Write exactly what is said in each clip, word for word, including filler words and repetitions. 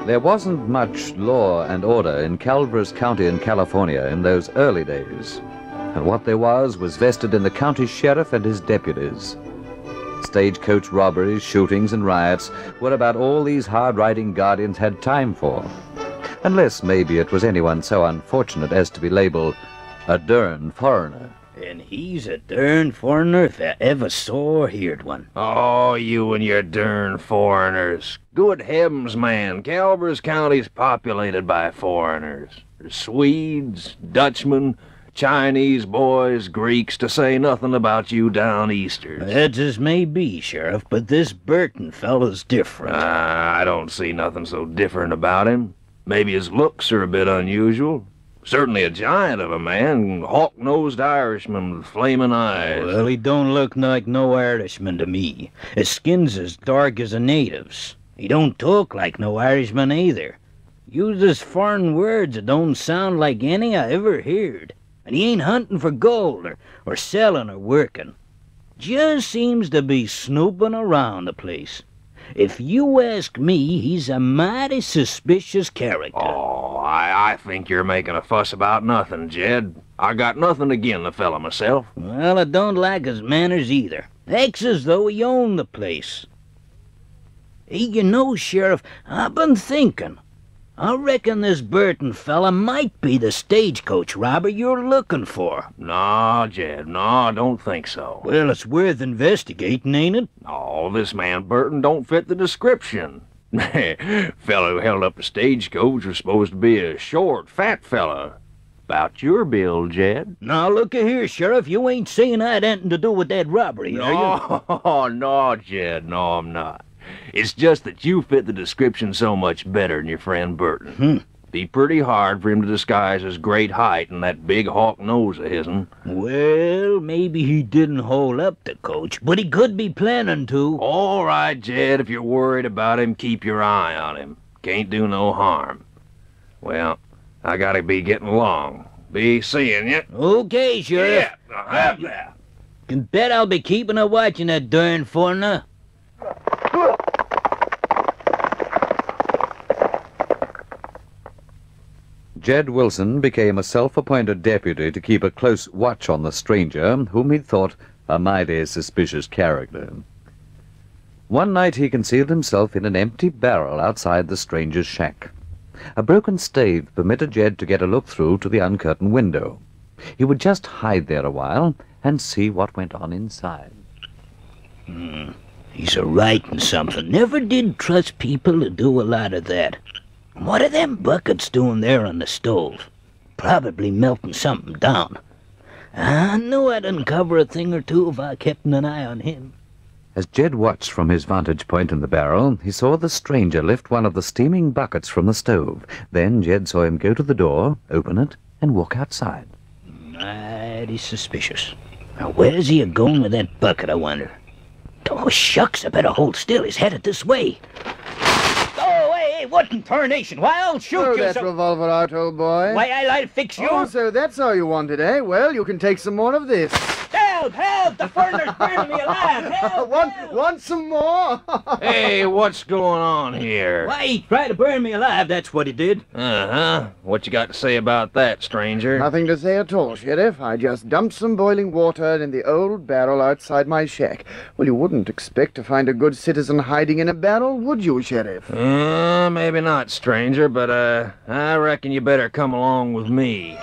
There wasn't much law and order in Calvers County in California in those early days, and what there was was vested in the county sheriff and his deputies. Stagecoach robberies, shootings, and riots were about all these hard-riding guardians had time for, unless maybe it was anyone so unfortunate as to be labeled a dern foreigner. And he's a dern foreigner if I ever saw or heard one. Oh, you and your dern foreigners. Good heavens, man, Calvers County's populated by foreigners. There's Swedes, Dutchmen, Chinese boys, Greeks, to say nothing about you down easters. That's as may be, Sheriff, but this Burton fellow's different. Uh, I don't see nothing so different about him. Maybe his looks are a bit unusual. Certainly a giant of a man, hawk-nosed Irishman with flaming eyes. Well, he don't look like no Irishman to me. His skin's as dark as a native's. He don't talk like no Irishman either. Uses foreign words that don't sound like any I ever heard. And he ain't hunting for gold or, or selling or working. Just seems to be snooping around the place. If you ask me, he's a mighty suspicious character. Oh, I, I think you're making a fuss about nothing, Jed. I got nothing agin the fella myself. Well, I don't like his manners either. Acts as though he owned the place. Hey, you know, Sheriff, I've been thinking. I reckon this Burton fella might be the stagecoach robber you're looking for. No, Jed, no, I don't think so. Well, it's worth investigating, ain't it? Oh, this man Burton don't fit the description. Fellow who held up the stagecoach was supposed to be a short, fat fella. About your build, Jed. Now, look-a here, Sheriff. You ain't saying I had anything to do with that robbery, are you? No, no, Jed, no, I'm not. It's just that you fit the description so much better than your friend Burton. Hmm. Be pretty hard for him to disguise his great height and that big hawk nose of his'n. Well, maybe he didn't hold up the coach, but he could be planning to. All right, Jed, if you're worried about him, keep your eye on him. Can't do no harm. Well, I gotta be getting along. Be seeing you. Okay, Sheriff. Yeah, have that. Can bet I'll be keeping a watch on that darn foreigner. Jed Wilson became a self-appointed deputy to keep a close watch on the stranger, whom he'd thought a mighty suspicious character. One night he concealed himself in an empty barrel outside the stranger's shack. A broken stave permitted Jed to get a look through to the uncurtained window. He would just hide there a while and see what went on inside. Hmm. He's a-writing something. Never did trust people to do a lot of that. What are them buckets doing there on the stove? Probably melting something down. I knew I'd uncover a thing or two if I kept an eye on him. As Jed watched from his vantage point in the barrel, he saw the stranger lift one of the steaming buckets from the stove. Then Jed saw him go to the door, open it, and walk outside. Mighty suspicious. Now, where's he a-going with that bucket, I wonder? Oh, shucks, I better hold still. He's headed this way. Oh, hey, hey, what in tarnation? Why, I'll shoot Throw you that so... revolver out, old boy. Why, I'll, I'll fix you. Oh, so that's all you wanted, eh? Well, you can take some more of this. Help, help! The foreigner's burning me alive! Help, want, help. want some more? Hey, what's going on here? Why, he tried to burn me alive, that's what he did. Uh-huh. What you got to say about that, stranger? Nothing to say at all, Sheriff. I just dumped some boiling water in the old barrel outside my shack. Well, you wouldn't expect to find a good citizen hiding in a barrel, would you, Sheriff? Uh, maybe not, stranger, but, uh, I reckon you better come along with me.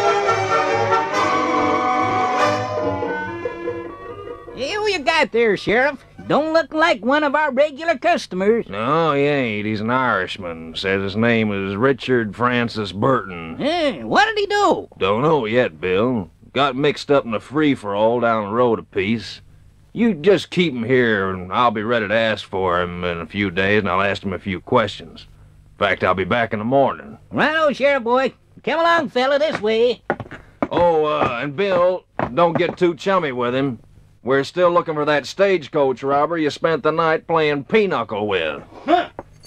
Who you got there, Sheriff? Don't look like one of our regular customers. No, he ain't. He's an Irishman. Says his name is Richard Francis Burton. Eh, what did he do? Don't know yet, Bill. Got mixed up in a free-for-all down the road a piece. You just keep him here, and I'll be ready to ask for him in a few days, and I'll ask him a few questions. In fact, I'll be back in the morning. Righto, Sheriff boy. Come along, fella, this way. Oh, uh, and Bill, don't get too chummy with him. We're still looking for that stagecoach robber you spent the night playing pinochle with. Huh.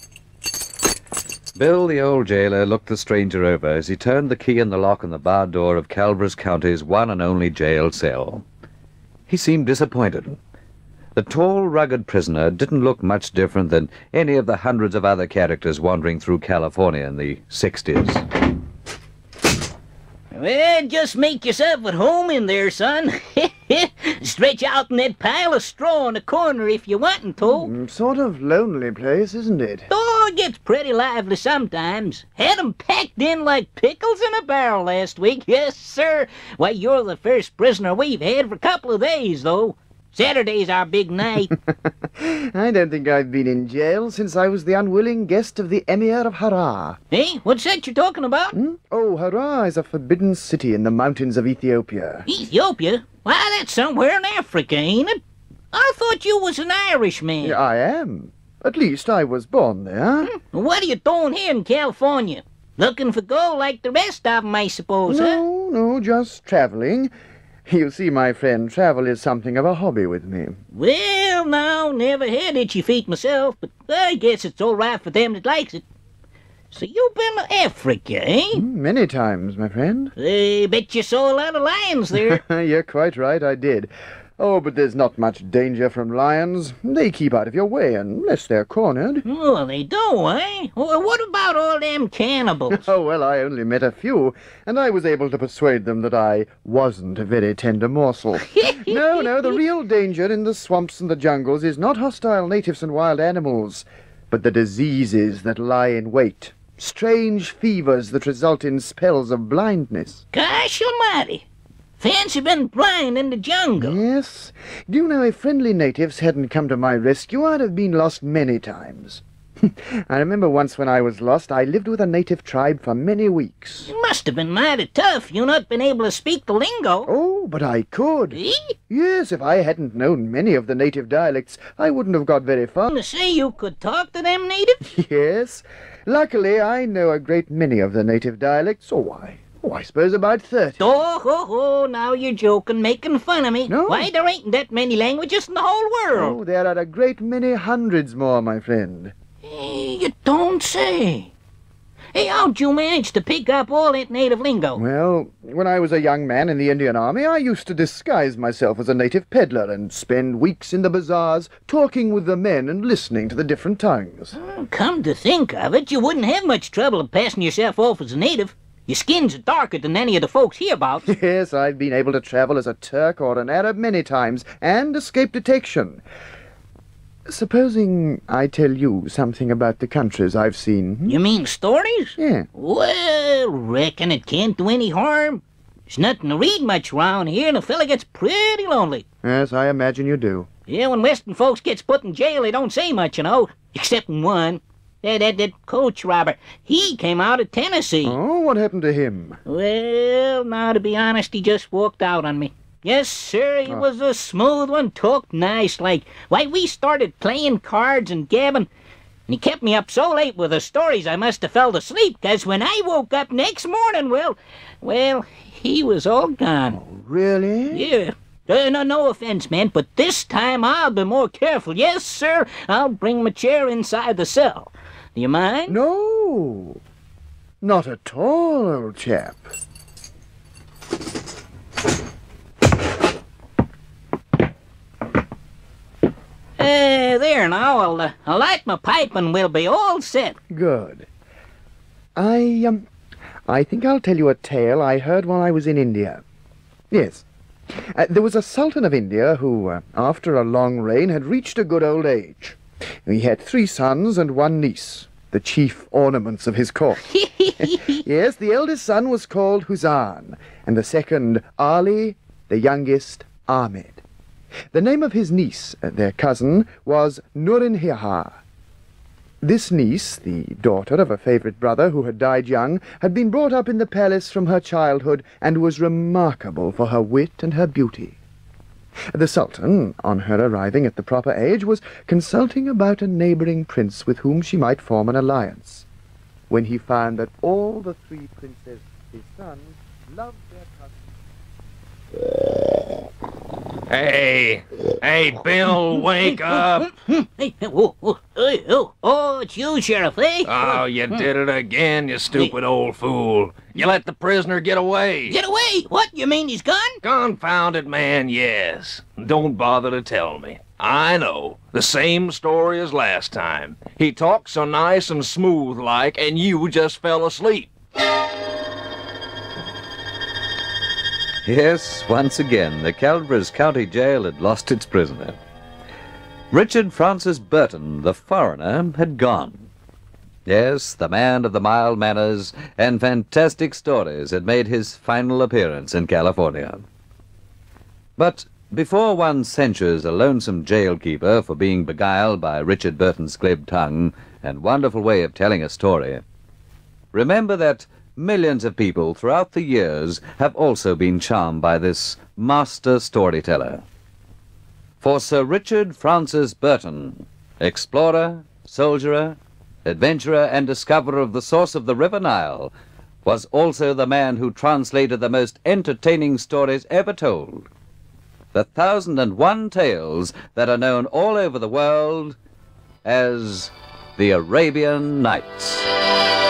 Bill, the old jailer, looked the stranger over as he turned the key in the lock on the barred door of Calvers County's one and only jail cell. He seemed disappointed. The tall, rugged prisoner didn't look much different than any of the hundreds of other characters wandering through California in the sixties. Well, just make yourself at home in there, son. Stretch out in that pile of straw in the corner if you wantin' to. Mm, sort of lonely place, isn't it? Oh, it gets pretty lively sometimes. Had 'em packed in like pickles in a barrel last week. Yes, sir. Why, you're the first prisoner we've had for a couple of days, though. Saturday's our big night. I don't think I've been in jail since I was the unwilling guest of the Emir of Harar. Eh? What's that you're talking about? Hmm? Oh, Harar is a forbidden city in the mountains of Ethiopia. Ethiopia? Why, that's somewhere in Africa, ain't it? I thought you was an Irishman. Yeah, I am. At least I was born there. Hmm? What are you doing here in California? Looking for gold like the rest of 'em, I suppose, huh? No, no, just traveling. You see, my friend, travel is something of a hobby with me. Well, now, never had itchy feet myself, but I guess it's all right for them that likes it. So you've been to Africa, eh? Many times, my friend. I bet you saw a lot of lions there. You're quite right, I did. Oh, but there's not much danger from lions. They keep out of your way unless they're cornered. Oh, they do, eh? Well, what about all them cannibals? Oh, well, I only met a few, and I was able to persuade them that I wasn't a very tender morsel. No, no, the real danger in the swamps and the jungles is not hostile natives and wild animals, but the diseases that lie in wait. Strange fevers that result in spells of blindness. Gosh almighty! Fancy been blind in the jungle. Yes. Do you know, if friendly natives hadn't come to my rescue, I'd have been lost many times. I remember once when I was lost, I lived with a native tribe for many weeks. It must have been mighty tough, you not been able to speak the lingo. Oh, but I could. Eh? Yes, if I hadn't known many of the native dialects, I wouldn't have got very far. To say you could talk to them natives? Yes. Luckily, I know a great many of the native dialects, or why? Oh, I suppose about thirty. Oh, ho, ho, now you're joking, making fun of me. No. Why, there ain't that many languages in the whole world. Oh, there are a great many hundreds more, my friend. Hey, you don't say. Hey, how'd you manage to pick up all that native lingo? Well, when I was a young man in the Indian Army, I used to disguise myself as a native peddler and spend weeks in the bazaars talking with the men and listening to the different tongues. Come to think of it, you wouldn't have much trouble passing yourself off as a native. Your skin's darker than any of the folks hereabouts. Yes, I've been able to travel as a Turk or an Arab many times and escape detection. Supposing I tell you something about the countries I've seen. hmm? You mean stories? Yeah. Well, reckon it can't do any harm. There's nothing to read much round here, and a fella gets pretty lonely. Yes, I imagine you do. Yeah, when Western folks gets put in jail, they don't say much, you know. Except one. That, that, that coach robber. He came out of Tennessee. Oh, what happened to him? Well, now, to be honest, he just walked out on me. Yes, sir, he Oh. was a smooth one, talked nice, like. Why, we started playing cards and gabbing, and he kept me up so late with the stories I must have fell asleep, 'cause when I woke up next morning, well, well, he was all gone. Really? Yeah. Uh, no, no offense, man, but this time I'll be more careful. Yes, sir, I'll bring my chair inside the cell. Do you mind? No. Not at all, old chap. Uh, there now, I'll, uh, I'll light my pipe and we'll be all set. Good. I, um, I think I'll tell you a tale I heard while I was in India. Yes. Uh, there was a Sultan of India who, uh, after a long reign, had reached a good old age. He had three sons and one niece, the chief ornaments of his court. Yes, the eldest son was called Huzan, and the second Ali, the youngest Ahmed. The name of his niece, uh, their cousin, was Nurin-Hihar. This niece, the daughter of a favourite brother who had died young, had been brought up in the palace from her childhood and was remarkable for her wit and her beauty. The Sultan, on her arriving at the proper age, was consulting about a neighbouring prince with whom she might form an alliance, when he found that all the three princes, his sons, loved their cousin. Hey, hey, Bill, wake up. Hey, oh, oh, oh, oh, oh, it's you, Sheriff, eh? Oh, you did it again, you stupid old fool. You let the prisoner get away. Get away! What, you mean he's gone? Confounded man, yes. Don't bother to tell me. I know. The same story as last time. He talked so nice and smooth like, and you just fell asleep. Yes, once again, the Calvers County Jail had lost its prisoner. Richard Francis Burton, the foreigner, had gone. Yes, the man of the mild manners and fantastic stories had made his final appearance in California. But before one censures a lonesome jail-keeper for being beguiled by Richard Burton's glib tongue and wonderful way of telling a story, remember that millions of people throughout the years have also been charmed by this master storyteller. For Sir Richard Francis Burton, explorer, soldierer, adventurer, and discoverer of the source of the River Nile, was also the man who translated the most entertaining stories ever told, the thousand and one tales that are known all over the world as the Arabian Nights.